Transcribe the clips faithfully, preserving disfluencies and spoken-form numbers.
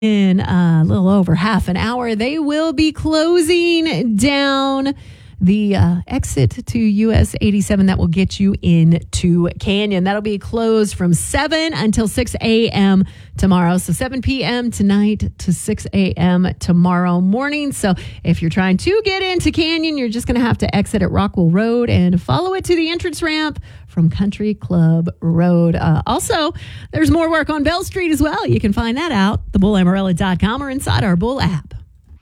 In a little over half an hour, they will be closing down the uh, exit to U S eighty-seven that will get you into Canyon. That'll be closed from seven until six a.m. tomorrow. So seven p.m. tonight to six a.m. tomorrow morning. So if you're trying to get into Canyon, you're just going to have to exit at Rockwell Road and follow it to the entrance ramp from Country Club Road. Uh, also, there's more work on Bell Street as well. You can find that out, the bull amarella dot com or inside our Bull app.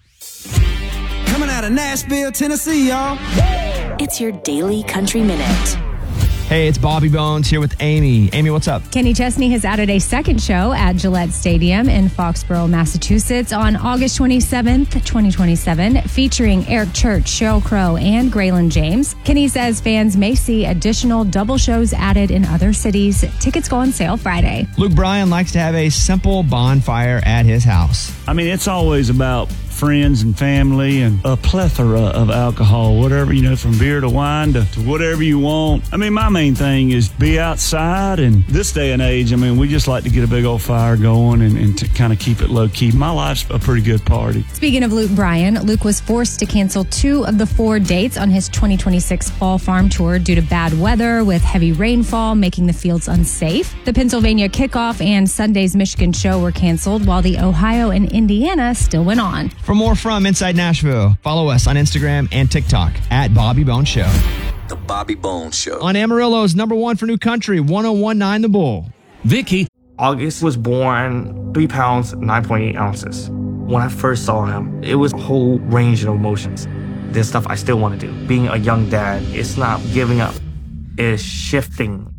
Coming out of Nashville, Tennessee, y'all. It's your Daily Country Minute. Hey, it's Bobby Bones here with Amy. Amy, what's up? Kenny Chesney has added a second show at Gillette Stadium in Foxborough, Massachusetts on August twenty-seventh, twenty twenty-seven, featuring Eric Church, Sheryl Crow, and Graylin James. Kenny says fans may see additional double shows added in other cities. Tickets go on sale Friday. Luke Bryan likes to have a simple bonfire at his house. I mean, it's always about friends and family and a plethora of alcohol, whatever, you know, from beer to wine to, to whatever you want. I mean, my main thing is be outside, and this day and age, I mean, we just like to get a big old fire going and, and to kind of keep it low key. My life's a pretty good party. Speaking of Luke Bryan, Luke was forced to cancel two of the four dates on his twenty twenty-six Fall Farm Tour due to bad weather with heavy rainfall making the fields unsafe. The Pennsylvania kickoff and Sunday's Michigan show were canceled while the Ohio and Indiana still went on. For more from Inside Nashville, follow us on Instagram and TikTok at Bobby Bones Show. The Bobby Bones Show. On Amarillo's number one for new country, one oh one point nine The Bull. Vicky. August was born three pounds, nine point eight ounces. When I first saw him, it was a whole range of emotions. There's stuff I still want to do. Being a young dad, it's not giving up. It's shifting.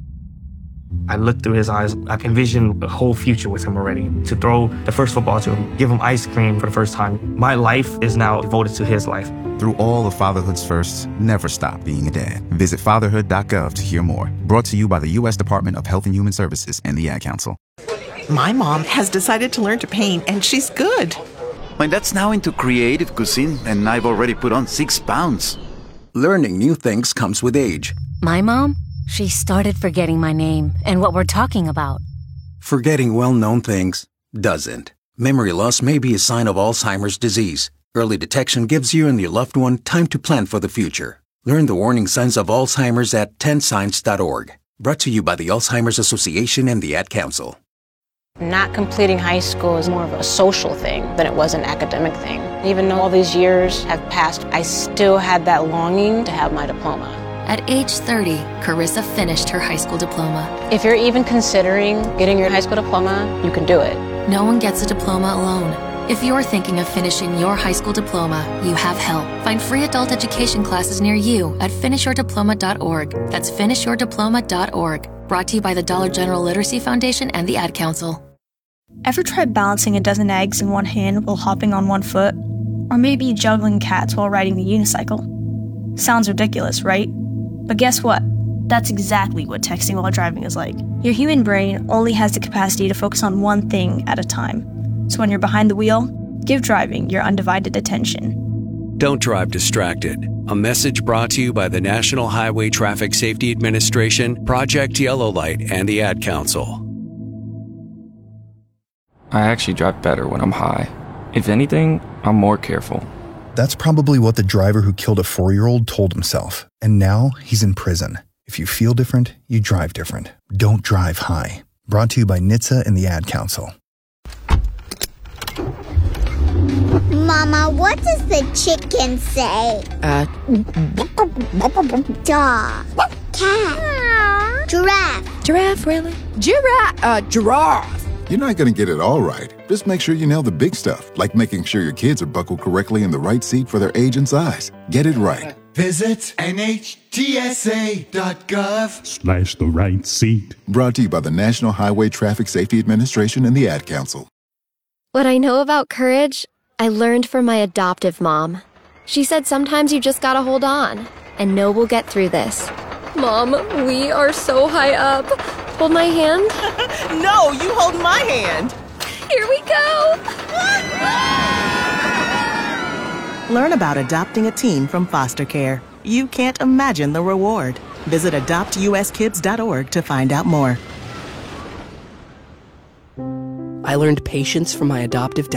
I looked through his eyes. I envisioned a whole future with him already. To throw the first football to him, give him ice cream for the first time. My life is now devoted to his life. Through all of fatherhood's firsts, never stop being a dad. Visit fatherhood dot gov to hear more. Brought to you by the U S Department of Health and Human Services and the Ad Council. My mom has decided to learn to paint, and she's good. My dad's now into creative cuisine, and I've already put on six pounds. Learning new things comes with age. My mom? She started forgetting my name and what we're talking about. Forgetting well-known things doesn't. Memory loss may be a sign of Alzheimer's disease. Early detection gives you and your loved one time to plan for the future. Learn the warning signs of Alzheimer's at ten signs dot org. Brought to you by the Alzheimer's Association and the Ad Council. Not completing high school is more of a social thing than it was an academic thing. Even though all these years have passed, I still had that longing to have my diploma. At age thirty, Carissa finished her high school diploma. If you're even considering getting your high school diploma, you can do it. No one gets a diploma alone. If you're thinking of finishing your high school diploma, you have help. Find free adult education classes near you at finish your diploma dot org. That's finish your diploma dot org. Brought to you by the Dollar General Literacy Foundation and the Ad Council. Ever tried balancing a dozen eggs in one hand while hopping on one foot? Or maybe juggling cats while riding the unicycle? Sounds ridiculous, right? But guess what? That's exactly what texting while driving is like. Your human brain only has the capacity to focus on one thing at a time. So when you're behind the wheel, give driving your undivided attention. Don't drive distracted. A message brought to you by the National Highway Traffic Safety Administration, Project Yellow Light, and the Ad Council. I actually drive better when I'm high. If anything, I'm more careful. That's probably what the driver who killed a four-year-old told himself. And now he's in prison. If you feel different, you drive different. Don't drive high. Brought to you by N H T S A and the Ad Council. Mama, what does the chicken say? Uh. Dog. Cat. Giraffe. Giraffe, really? Giraffe. Uh, giraffe. You're not going to get it all right. Just make sure you nail the big stuff, like making sure your kids are buckled correctly in the right seat for their age and size. Get it right. Visit N H T S A dot gov slash the right seat. Brought to you by the National Highway Traffic Safety Administration and the Ad Council. What I know about courage, I learned from my adoptive mom. She said sometimes you just gotta hold on and know we'll get through this. Mom, we are so high up. Hold my hand. No, you hold my hand. Here we go. Learn about adopting a teen from foster care. You can't imagine the reward. Visit adopt U S kids dot org to find out more. I learned patience from my adoptive dad.